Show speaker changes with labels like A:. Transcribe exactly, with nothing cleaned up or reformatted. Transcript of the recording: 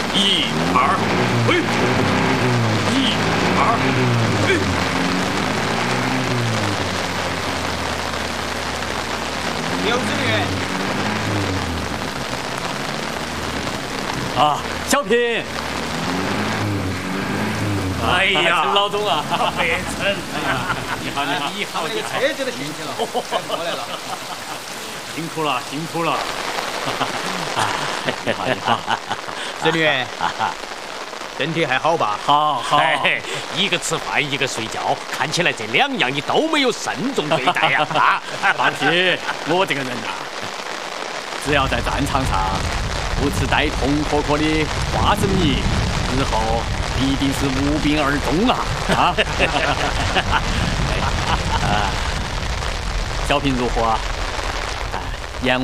A: 一二，嘿，一二，嘿。
B: 刘子云。
C: 啊，小平。
A: 哎呀，
C: 陈老总啊，
A: 北辰，
C: 你好，你好，
B: 你好，那个车子的心情了，过来了，
C: 辛苦了，辛苦了。你好，你好，
B: 子女，身体还好吧？
C: 好好，
A: 一个吃饭，一个睡觉，看起来这两样你都没有慎重对待呀！啊，
C: 放心，我这个人呐，只要在战场上不吃带痛壳壳的花生米，日后必定是无病而终啊！啊，啊，小平如何啊？